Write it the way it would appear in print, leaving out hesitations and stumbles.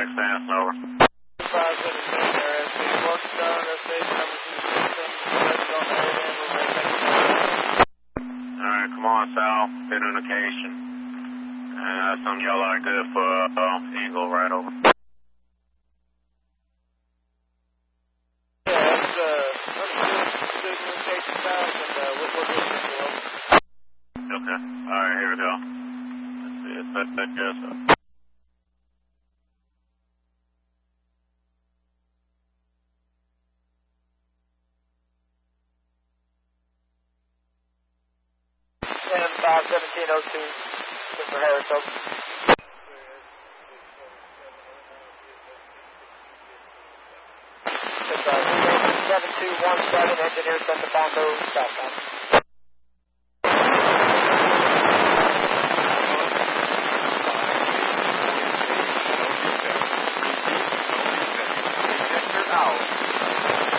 Contact Stanton, over. 517 there is the work done, station number 2 system, on the head end, we're ready to take it. Alright, come on, Sal. Good indication. That's some yellow are good for Eagle, right over. Yeah, that's good communication sounds, and we'll get it to you. Okay. Alright, here we go. Let's see, it's that yes, sir. And 51702, Mr. Harris, over. 7217, engineer sent the Bondo southbound.